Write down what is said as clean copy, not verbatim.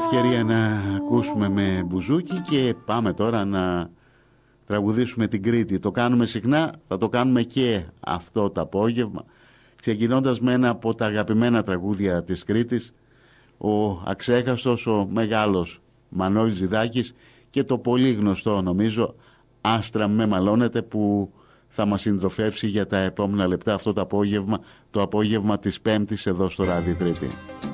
ευκαιρία να ακούσουμε με μπουζούκι και πάμε τώρα να τραγουδήσουμε την Κρήτη. Το κάνουμε συχνά, θα το κάνουμε και αυτό το απόγευμα, ξεκινώντας με ένα από τα αγαπημένα τραγούδια της Κρήτης, ο αξέχαστος, ο μεγάλος Μανώλης Ζηδάκης, και το πολύ γνωστό νομίζω «Άστρα με μαλώνετε», που θα μας συντροφεύσει για τα επόμενα λεπτά αυτό το απόγευμα της Πέμπτης εδώ στο Ράδι Τρίτη.